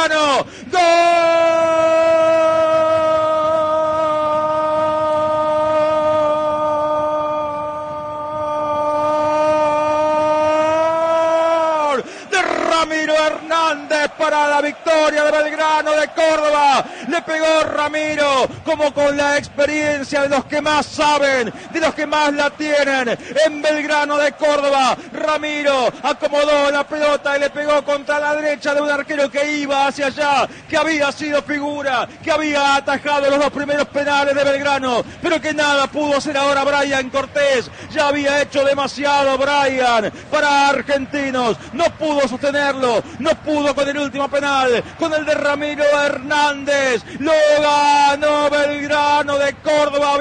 Belgrano. ¡Gol! De Ramiro Hernández para la victoria de Belgrano de Córdoba. Le pegó Ramiro, como con la experiencia de los que más saben, de los que más la tienen en Belgrano de Córdoba. Ramiro acomodó la pelota y le pegó contra la derecha de un arquero que iba hacia allá, que había sido figura, que había atajado los dos primeros penales de Belgrano, pero que nada pudo hacer ahora Brian Cortés. Ya había hecho demasiado Brian para Argentinos, no pudo sostenerlo, no pudo con el último penal, con el de Ramiro Hernández. Lo ganó Belgrano de Córdoba.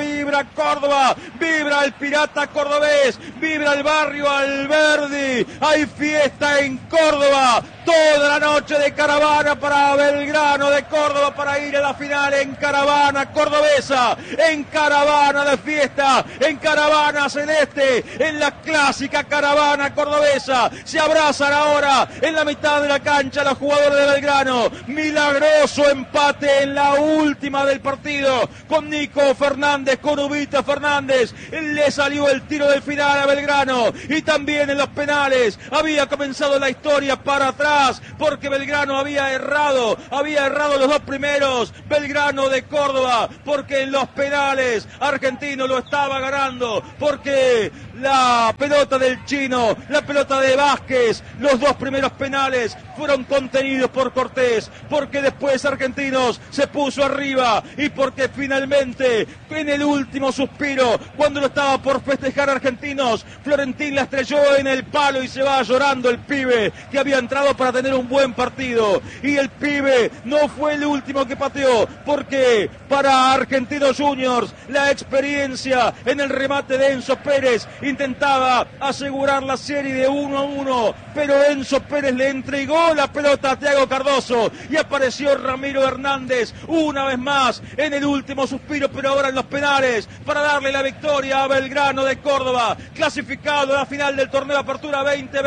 Vibra el pirata cordobés, vibra el barrio Alberdi. Hay fiesta en Córdoba, toda la noche de caravana para Belgrano de Córdoba, para ir a la final en caravana cordobesa, en caravana de fiesta, en caravana celeste, en la clásica caravana cordobesa. Se abrazan ahora en la mitad de la cancha los jugadores de Belgrano. Milagroso empate en la última del partido, con Nico Fernández, con Ubita Fernández. Le salió el tiro del final a Belgrano, y también en los penales había comenzado la historia para atrás, porque Belgrano había errado los dos primeros, Belgrano de Córdoba, porque en los penales Argentino lo estaba ganando, porque la pelota del Chino, la pelota de Vázquez, los dos primeros penales fueron contenidos por Cortés, porque después Argentinos se puso arriba, y porque finalmente en el último suspiro, cuando lo estaba por festejar Argentinos, Florentín la estrelló en el palo y se va llorando el pibe, que había entrado para tener un buen partido. Y el pibe no fue el último que pateó, porque para Argentinos Juniors la experiencia en el remate de Enzo Pérez intentaba asegurar la serie de 1-1, pero Enzo Pérez le entregó la pelota a Thiago Cardoso y apareció Ramiro Hernández una vez más en el último suspiro, pero ahora en los penales, para darle la victoria a Belgrano de Córdoba, clasificado a la final del torneo Apertura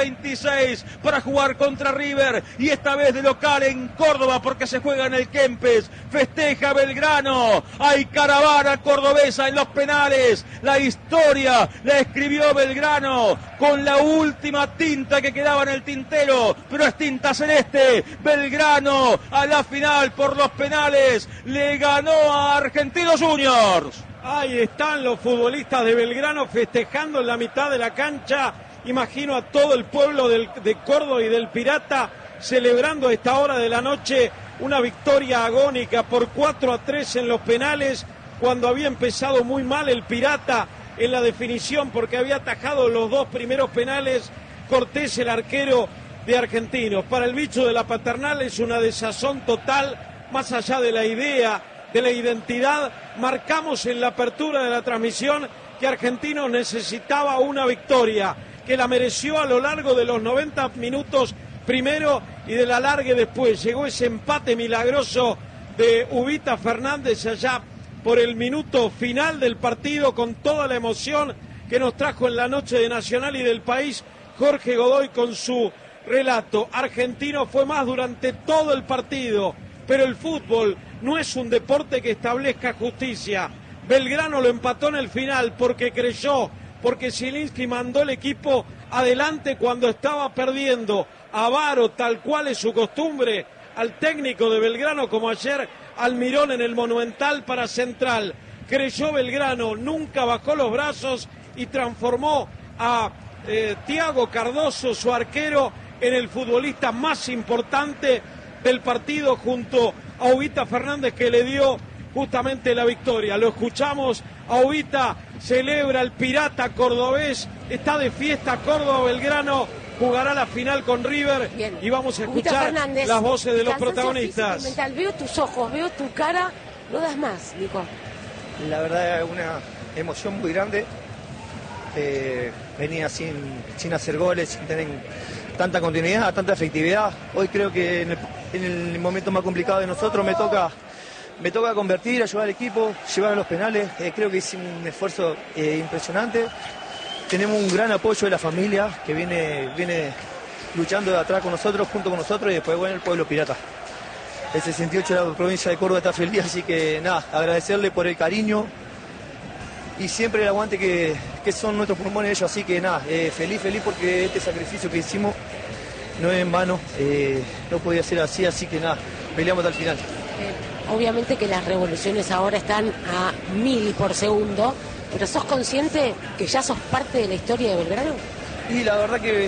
2026 para jugar contra River, y esta vez de local en Córdoba, porque se juega en el Kempes. Festeja Belgrano, hay caravana cordobesa en los penales. La historia la escribió Belgrano con la última tinta que quedaba en el tintero, pero es tinta celeste. Belgrano a la final por los penales le ganó a Argentinos Juniors. Ahí están los futbolistas de Belgrano festejando en la mitad de la cancha. Imagino a todo el pueblo de Córdoba y del Pirata celebrando a esta hora de la noche una victoria agónica por 4-3 en los penales, cuando había empezado muy mal el Pirata en la definición, porque había atajado los dos primeros penales Cortés, el arquero de Argentinos. Para el bicho de la Paternal es una desazón total, más allá de la idea, de la identidad. Marcamos en la apertura de la transmisión que Argentinos necesitaba una victoria, que la mereció a lo largo de los 90 minutos primero y del alargue después. Llegó ese empate milagroso de Ubita Fernández allá por el minuto final del partido, con toda la emoción que nos trajo en la noche de Nacional y del País Jorge Godoy con su relato. Argentino fue más durante todo el partido, pero el fútbol no es un deporte que establezca justicia. Belgrano lo empató en el final porque creyó, porque Zielinski mandó el equipo adelante cuando estaba perdiendo. Avaro, tal cual es su costumbre, al técnico de Belgrano, como ayer Almirón en el Monumental para Central. Creyó Belgrano, nunca bajó los brazos y transformó a Thiago Cardoso, su arquero, en el futbolista más importante del partido, junto a Ubita Fernández, que le dio justamente la victoria. Lo escuchamos a Ubita, celebra el Pirata cordobés, está de fiesta Córdoba. Belgrano jugará la final con River. Bien. Y vamos a escuchar las voces de los protagonistas. Veo tus ojos, veo tu cara, no das más, Nico. La verdad es una emoción muy grande. Venía sin hacer goles, sin tener tanta continuidad, tanta efectividad. Hoy creo que en el momento más complicado de nosotros me toca convertir, ayudar al equipo, llevar a los penales. Creo que hice un esfuerzo impresionante. Tenemos un gran apoyo de la familia que viene luchando de atrás con nosotros, junto con nosotros, y después, bueno, el pueblo pirata. el 68 de la provincia de Córdoba está feliz, así que nada, agradecerle por el cariño y siempre el aguante que son nuestros pulmones ellos, así que nada, feliz porque este sacrificio que hicimos no es en vano, no podía ser así que nada, peleamos hasta el final. Obviamente que las revoluciones ahora están a 1000 por segundo, pero ¿sos consciente que ya sos parte de la historia de Belgrano? Y la verdad que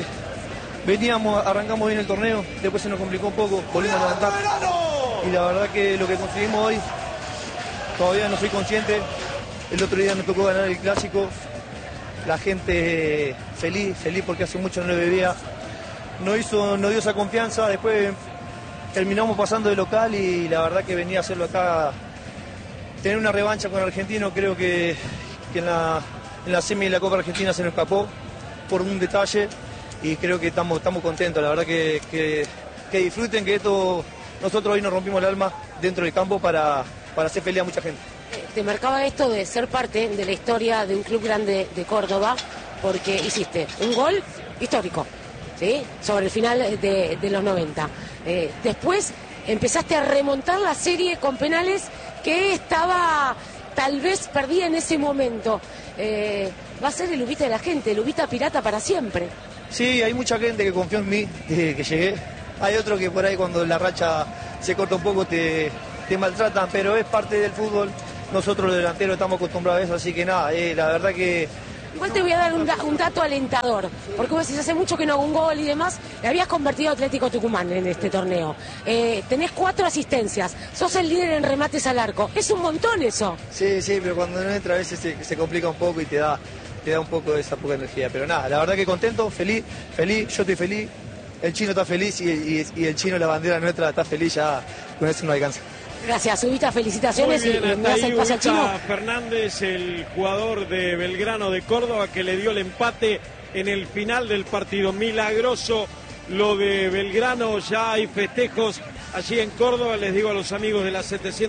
arrancamos bien el torneo, después se nos complicó un poco, volvimos a levantar. Y la verdad que lo que conseguimos hoy, todavía no soy consciente. El otro día me tocó ganar el clásico, la gente feliz porque hace mucho no le bebía. Nos dio esa confianza, después terminamos pasando de local y la verdad que venía a hacerlo acá, tener una revancha con Argentino, creo que en la semi de la Copa Argentina se nos escapó por un detalle y creo que estamos contentos, la verdad que disfruten que esto, nosotros hoy nos rompimos el alma dentro del campo para hacer feliz a mucha gente. Te marcaba esto de ser parte de la historia de un club grande de Córdoba porque hiciste un gol histórico, ¿sí? Sobre el final de los 90. Después empezaste a remontar la serie con penales que estaba tal vez perdida en ese momento. Va a ser el Ubita de la gente, el Ubita pirata para siempre. Sí, hay mucha gente que confió en mí desde que llegué. Hay otros que por ahí cuando la racha se corta un poco te maltratan, pero es parte del fútbol. Nosotros los delanteros estamos acostumbrados a eso, así que nada, la verdad que... Igual te voy a dar un dato alentador, porque vos decís, hace mucho que no hago un gol y demás, le habías convertido a Atlético Tucumán en este torneo. Tenés 4 asistencias, sos el líder en remates al arco, es un montón eso. Sí, pero cuando no entra a veces se complica un poco y te da un poco de esa poca energía, pero nada, la verdad que contento, feliz, yo estoy feliz, el chino está feliz y el chino, la bandera nuestra, está feliz, ya con eso no alcanza. Gracias, Ubita, felicitaciones. Muy bien, y me das el pase al chino. Ubita Fernández, el jugador de Belgrano de Córdoba, que le dio el empate en el final del partido. Milagroso lo de Belgrano, ya hay festejos allí en Córdoba. Les digo a los amigos de la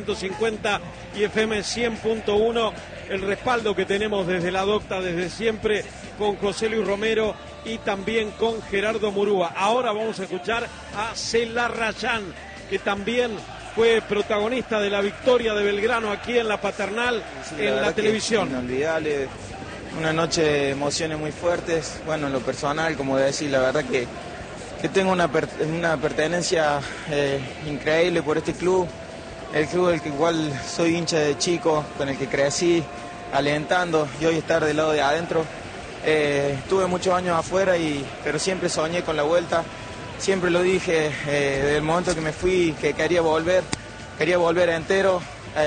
750 y FM 100.1 el respaldo que tenemos desde la Docta desde siempre con José Luis Romero y también con Gerardo Murúa. Ahora vamos a escuchar a Celarrayán, que también fue protagonista de la victoria de Belgrano aquí en la Paternal, sí, en la televisión. Inolvidable, una noche de emociones muy fuertes. Bueno, en lo personal, como decir, la verdad que tengo una pertenencia increíble por este club, el club del que igual soy hincha de chico, con el que crecí, alentando, y hoy estar del lado de adentro. Estuve muchos años afuera, pero siempre soñé con la vuelta. Siempre lo dije desde el momento que me fui, que quería volver entero,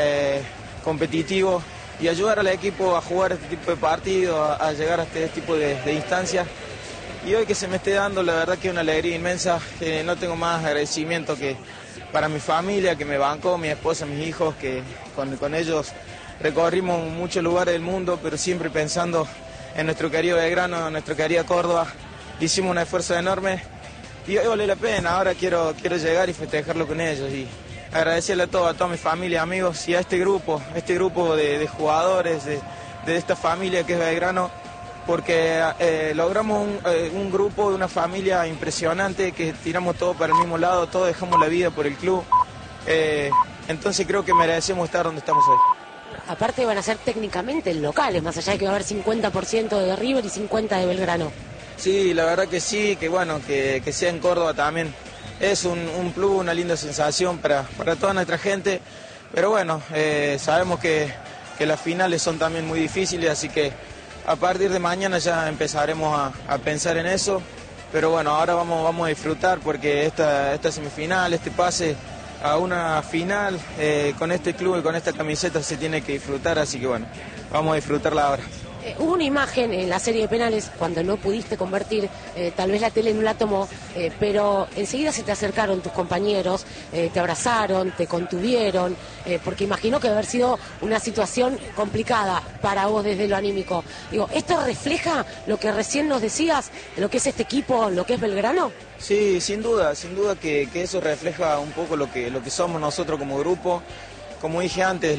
competitivo y ayudar al equipo a jugar este tipo de partidos, a llegar a este tipo de instancias. Y hoy que se me esté dando, la verdad que es una alegría inmensa, que no tengo más agradecimiento que para mi familia, que me bancó, mi esposa, mis hijos, que con ellos recorrimos muchos lugares del mundo, pero siempre pensando en nuestro querido Belgrano, en nuestra querida Córdoba. Hicimos un esfuerzo enorme. Y hoy vale la pena, ahora quiero llegar y festejarlo con ellos y agradecerle a toda mi familia, amigos y a este grupo de jugadores, de esta familia que es Belgrano, porque logramos un grupo de una familia impresionante, que tiramos todo para el mismo lado, todos dejamos la vida por el club, entonces creo que merecemos estar donde estamos hoy. Aparte van a ser técnicamente locales, más allá de que va a haber 50% de River y 50% de Belgrano. Sí, la verdad que sí, que bueno, que sea en Córdoba también es un plus, una linda sensación para toda nuestra gente, pero bueno, sabemos que las finales son también muy difíciles, así que a partir de mañana ya empezaremos a pensar en eso, pero bueno, ahora vamos a disfrutar porque esta semifinal, este pase a una final con este club y con esta camiseta se tiene que disfrutar, así que bueno, vamos a disfrutarla ahora. Hubo una imagen en la serie de penales cuando no pudiste convertir, tal vez la tele no la tomó, pero enseguida se te acercaron tus compañeros, te abrazaron, te contuvieron, porque imagino que debe haber sido una situación complicada para vos desde lo anímico. Digo, ¿esto refleja lo que recién nos decías, lo que es este equipo, lo que es Belgrano? Sí, sin duda que eso refleja un poco lo que somos nosotros como grupo. Como dije antes, logramos formar una familia dentro del vestuario, en el día a día.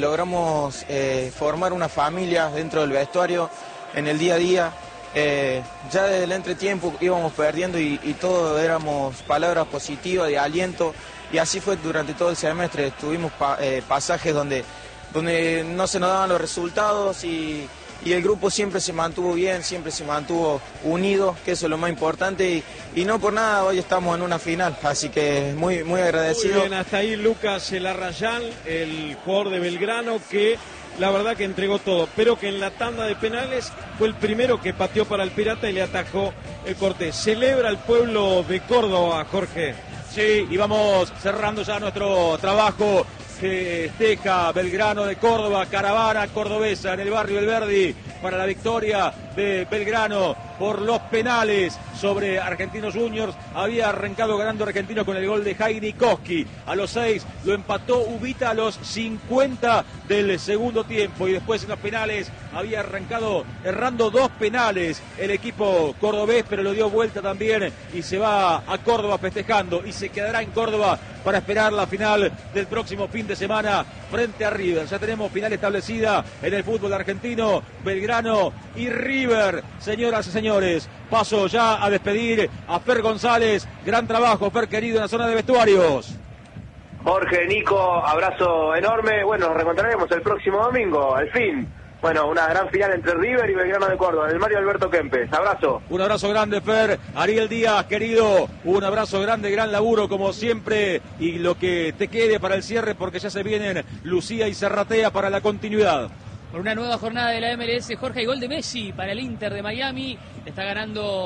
Ya desde el entretiempo íbamos perdiendo y todo éramos palabras positivas, de aliento, y así fue durante todo el semestre. Tuvimos pasajes donde no se nos daban los resultados y el grupo siempre se mantuvo bien, siempre se mantuvo unido, que eso es lo más importante, y no por nada hoy estamos en una final, así que muy agradecido. Muy bien, hasta ahí Lucas Larrayán, el jugador de Belgrano, que la verdad que entregó todo, pero que en la tanda de penales fue el primero que pateó para el Pirata y le atajó el corte. Celebra el pueblo de Córdoba, Jorge. Sí, y vamos cerrando ya nuestro trabajo. Festeja Belgrano de Córdoba, caravana cordobesa en el barrio El Verdi para la victoria de Belgrano por los penales sobre Argentinos Juniors. Había arrancado ganando Argentino con el gol de Jairi Koski. A los 6 lo empató Ubita a los 50 del segundo tiempo, y después en los penales había arrancado errando 2 penales el equipo cordobés, pero lo dio vuelta también y se va a Córdoba festejando y se quedará en Córdoba para esperar la final del próximo fin de semana frente a River. Ya tenemos final establecida en el fútbol argentino, Belgrano y River. Señoras y señores, paso ya a despedir a Fer González. Gran trabajo, Fer querido, en la zona de vestuarios. Jorge, Nico, abrazo enorme. Bueno, nos reencontraremos el próximo domingo, al fin. Bueno, una gran final entre River y Belgrano de Córdoba, en el Mario Alberto Kempes. Abrazo. Un abrazo grande, Fer. Ariel Díaz, querido, un abrazo grande, gran laburo como siempre, y lo que te quede para el cierre, porque ya se vienen Lucía y Serratea para la continuidad. Por una nueva jornada de la MLS, Jorge, y gol de Messi para el Inter de Miami. Está ganando